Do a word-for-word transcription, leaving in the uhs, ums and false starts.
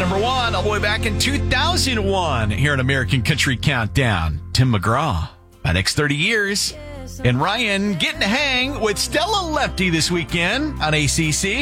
number one all the way back in two thousand one here on American Country Countdown. Tim McGraw, my next thirty years. And Ryan getting to hang with Stella Lepty this weekend on A C C.